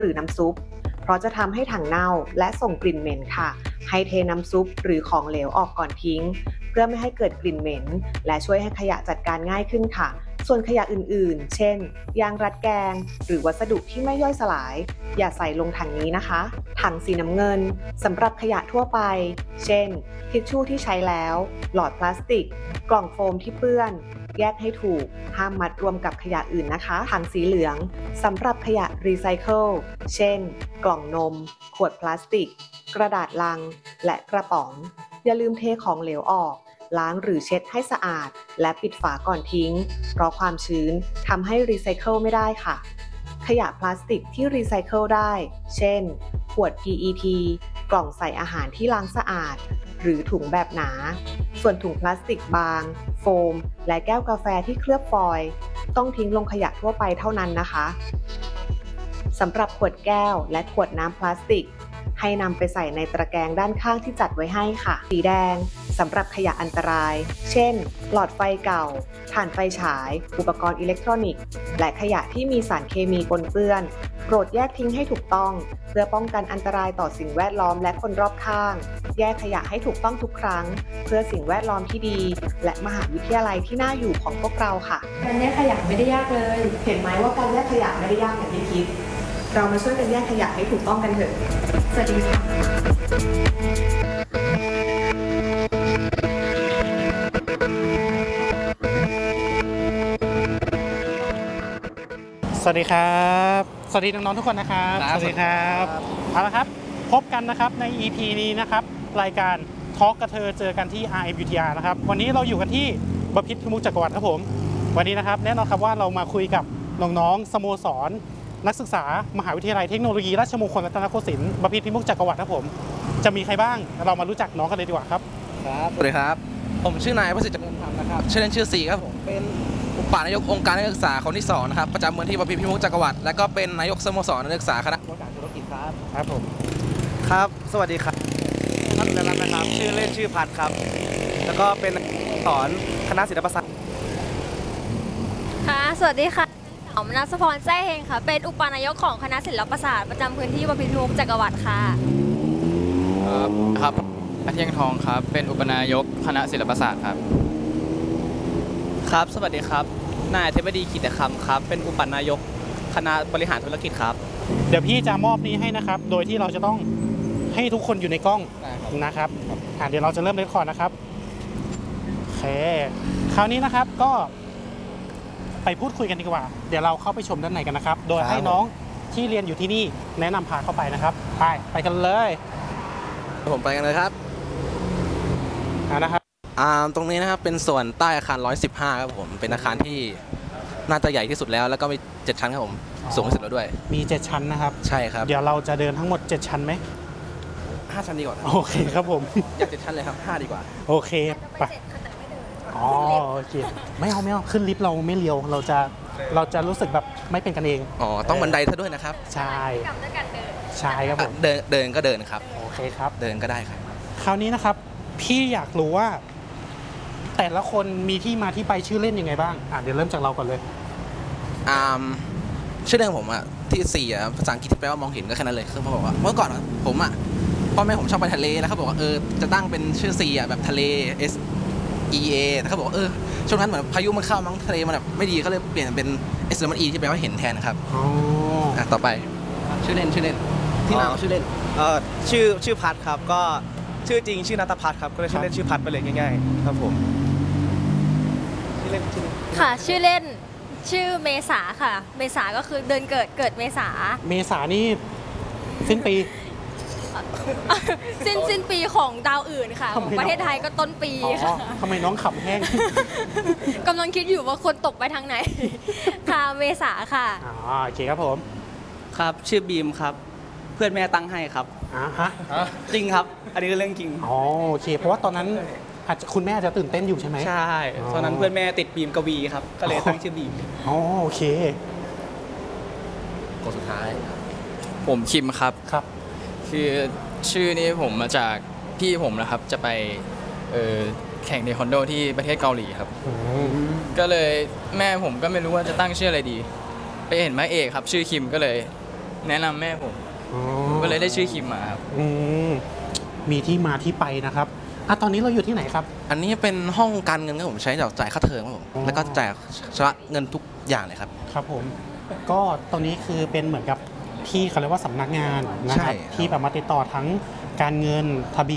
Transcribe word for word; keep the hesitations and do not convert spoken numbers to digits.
หรือน้ำซุปเพราะจะทำให้ถังเน่าและส่งกลิ่นเหม็นค่ะให้เทน้ำซุปหรือของเหลวออกก่อนทิ้งเพื่อไม่ให้เกิดกลิ่นเหม็นและช่วยให้ขยะจัดการง่ายขึ้นค่ะส่วนขยะอื่นๆเช่นยางรัดแกงหรือวัสดุที่ไม่ย่อยสลายอย่าใส่ลงถังนี้นะคะถังสีน้ำเงินสำหรับขยะทั่วไปเช่นทิชชู่ที่ใช้แล้วหลอดพลาสติกกล่องโฟมที่เปื้อนแยกให้ถูกห้ามมัดรวมกับขยะอื่นนะคะถังสีเหลืองสำหรับขยะรีไซเคิลเช่นกล่องนมขวดพลาสติกกระดาษลังและกระป๋องอย่าลืมเทของเหลวออกล้างหรือเช็ดให้สะอาดและปิดฝาก่อนทิ้งเพราะความชื้นทำให้รีไซเคิลไม่ได้ค่ะขยะพลาสติกที่รีไซเคิลได้เช่นขวด พี อี ที กล่องใส่อาหารที่ล้างสะอาดหรือถุงแบบหนาส่วนถุงพลาสติกบางโฟมและแก้วกาแฟที่เคลือบฟอยล์ต้องทิ้งลงขยะทั่วไปเท่านั้นนะคะสำหรับขวดแก้วและขวดน้ำพลาสติกให้นำไปใส่ในตะแกรงด้านข้างที่จัดไว้ให้ค่ะสีแดงสำหรับขยะอันตรายเช่นหลอดไฟเก่าถ่านไฟฉายอุปกรณ์อิเล็กทรอนิกส์และขยะที่มีสารเคมีปนเปื้อนโปรดแยกทิ้งให้ถูกต้องเพื่อป้องกันอันตรายต่อสิ่งแวดล้อมและคนรอบข้างแยกขยะให้ถูกต้องทุกครั้งเพื่อสิ่งแวดล้อมที่ดีและมหาวิทยาลัยที่น่าอยู่ของพวกเราค่ะการแยกขยะไม่ได้ยากเลยเห็นไหมว่าการแยกขยะไม่ได้ยากอย่างที่คิดเรามาช่วยกันแยกขยะให้ถูกต้องกันเถอะสวัสดีค่ะสวัสดีครับสวัสดีน้องๆทุกคนนะครับสวัสดีครับเอาละครับพบกันนะครับใน อี พี นี้นะครับรายการทอล์กกระเธอเจอกันที่ อาร์ เอ็ม ยู ที อาร์ นะครับวันนี้เราอยู่กันที่บพิตรพิมุขจักรวรรดิครับผมวันนี้นะครับแน่นอนครับว่าเรามาคุยกับน้องๆสโมสรนักศึกษามหาวิทยาลัยเทคโนโลยีราชมงคลรัตนโกสินทร์บพิตรพิมุขจักรวรรดิครับผมจะมีใครบ้างเรามารู้จักน้องกันเลยดีกว่าครับครับสวัสดีครับผมชื่อนายประสิทธิ์จักรเงินธรรมนะครับชื่อเล่นชื่อสีครับผมเป็นอุปนายกองค์การนักศึกษาคนที่สองนะครับประจำมูลที่บพิตรพิมุขจักรวรรดิและก็เป็นนายกสโมสรนักศึกษาคณะบริการธุรกิจครับครับผมครับสวัสดีครับท่านนรัตน์นะครับชื่อเล่นชื่อพัดครับแล้วก็เป็นสอนคณะศิลปศาสตร์ค่ะสวัสดีค่ะสาวมนัสพรแจ้เฮงค่ะเป็นอุปนายกของคณะศิลปศาสตร์ประจำพื้นที่บพิตรพิมุขจักรวรรดิค่ะครับอาเทียงทองครับเป็นอุปนายกคณะศิลปศาสตร์ครับครับสวัสดีครับนายเทพดีกิตติคำครับเป็นอุปนายกคณะบริหารธุรกิจครับเดี๋ยวพี่จะมอบนี้ให้นะครับโดยที่เราจะต้องให้ทุกคนอยู่ในกล้องนะครับอ่าเดี๋ยวเราจะเริ่มเรคคอร์ดนะครับโอเคคราวนี้นะครับก็ไปพูดคุยกันดีกว่าเดี๋ยวเราเข้าไปชมด้านในกันนะครับโดยให้น้องที่เรียนอยู่ที่นี่แนะนำพาเข้าไปนะครับไปไปกันเลยผมไปกันเลยครับอ่านะครับอ่าตรงนี้นะครับเป็นส่วนใต้อาคารหนึ่งร้อยสิบห้าครับผมเป็นอาคารที่น่าจะใหญ่ที่สุดแล้วแล้วก็มีเจ็ดชั้นครับผมสูงที่สุดแล้วด้วยมีเจ็ดชั้นนะครับใช่ครับเดี๋ยวเราจะเดินทั้งหมดเจ็ดชั้นไหมห้าชั้นดีกว่าโอเคครับผมอยากเจ็ดชั้นเลยครับห้าดีกว่าโอเคไปอ๋อโอเคไม่เอาไม่เอาขึ้นลิฟต์เราไม่เลี้ยวเราจะเราจะรู้สึกแบบไม่เป็นกันเองอ๋อต้องบันไดซะด้วยนะครับใช่ใช่ครับผมเดินเดินก็เดินครับโอเคครับเดินก็ได้ครับคราวนี้นะครับพี่อยากรู้ว่าแต่ละคนมีที่มาที่ไปชื่อเล่นยังไงบ้างอ่ะเดี๋ยวเริ่มจากเราก่อนเลยอ่าชื่อเล่นผมอ่ะที่สี่อ่ะภาษาอังกฤษที่แปลว่ามองเห็นก็แค่นั้นเลยคือเขาบอกว่าเมื่อก่อนผมอ่ะพ่อแม่ผมชอบไปทะเลแล้วเขาบอกว่าเออจะตั้งเป็นชื่อสี่อ่ะแบบทะเล S E A แต่เขาบอกว่าเออช่วงนั้นเหมือนพายุมันเข้ามั้งทะเลมันแบบไม่ดีเขาเลยเปลี่ยนเป็น S แล้วมัน E ที่แปลว่าเห็นแทนนะครับอ๋ออ่ะต่อไปชื่อเล่นชื่อเล่นที่นามชื่อเล่นเออชื่อชื่อพัดครับก็ชื่อจริงชื่อณัฐพัฒน์ครับก็เลยชื่อเล่นชื่อพัดไปเลยง่ายๆครับผมชื่อเล่นชื่อค่ะชื่อเล่นชื่อเมษาค่ะเมษาก็คือเดือนเกิดเกิดเมษาเมษานี่สิ้นปีสิ้นสิ้นปีของดาวอื่นค่ะของประเทศไทยก็ต้นปีค่ะทำไมน้องขับแห้งกำลังคิดอยู่ว่าคนตกไปทางไหนค่ะเมษาค่ะอ๋อโอเคครับผมครับชื่อบีมครับเพื่อนแม่ตั้งให้ครับอ่าฮะจริงครับอันนี้เรื่องจริงอ๋อโอเคเพราะว่าตอนนั้นอาจจะคุณแม่จะตื่นเต้นอยู่ใช่ไหมใช่ตอนนั้นเพื่อนแม่ติดบีมกวีครับก็เลยตั้งชื่อบีมอ๋อโอเคคนสุดท้ายผมคิมครับครับคือชื่อนี้ผมมาจากพี่ผมนะครับจะไปแข่งเทควันโดที่ประเทศเกาหลีครับก็เลยแม่ผมก็ไม่รู้ว่าจะตั้งชื่ออะไรดีไปเห็นแม่เอกครับชื่อคิมก็เลยแนะนำแม่ผมอ๋อก็เลยได้ชื่อคิมมาครับอืมมีที่มาที่ไปนะครับอ่ะตอนนี้เราอยู่ที่ไหนครับอันนี้เป็นห้องการเงินครับผมใช้จ่ายค่าเทอมครับผมอ๋อแล้วก็จ่ายชำระเงินทุกอย่างเลยครับครับผม ก็ตอนนี้คือเป็นเหมือนกับที่เขาเรียกว่าสำนักงานนะครับใช่ครับที่แบบมาติดต่อทั้งการเงินทะเบี